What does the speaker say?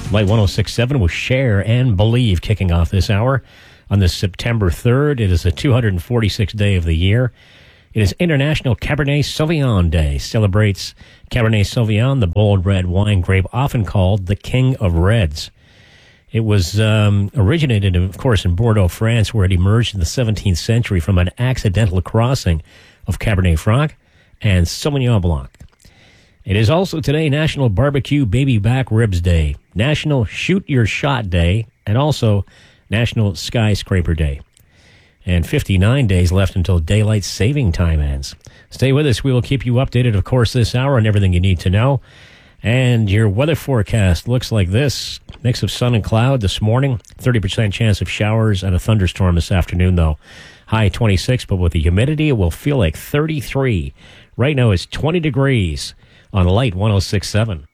Light 106.7 with Share and Believe kicking off this hour on this September 3rd. It is the 246th day of the year. It is International Cabernet Sauvignon Day. Celebrates Cabernet Sauvignon, the bold red wine grape often called the king of reds. It was originated, of course, in Bordeaux, France, where it emerged in the 17th century from an accidental crossing of Cabernet Franc and Sauvignon Blanc. It is also today National Barbecue Baby Back Ribs Day, National Shoot Your Shot Day, and also National Skyscraper Day. And 59 days left until daylight saving time ends. Stay with us. We will keep you updated, of course, this hour on everything you need to know. And your weather forecast looks like this. Mix of sun and cloud this morning. 30% chance of showers and a thunderstorm this afternoon, though. High 26, but with the humidity, it will feel like 33. Right now it's 20 degrees on Light 106.7.